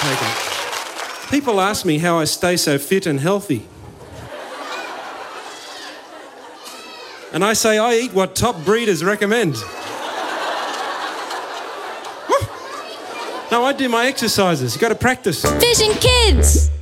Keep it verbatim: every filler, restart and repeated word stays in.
take it. People ask me how I stay so fit and healthy. And I say I eat what top breeders recommend. No, I do my exercises. You've got to practice. Vision Kids.